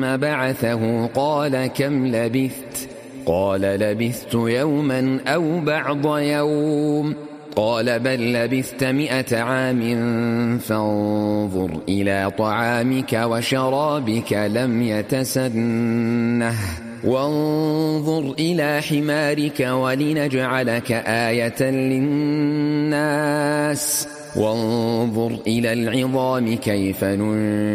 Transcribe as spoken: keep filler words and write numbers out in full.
بعثه قال كم لبثت؟ قال لبثت يوما أو بعض يوم. قال بل لبثت مئة عام فانظر إلى طعامك وشرابك لم يتسنه وانظر إلى حمارك ولنجعلك آية للناس وانظر إلى العظام كيف ننشزها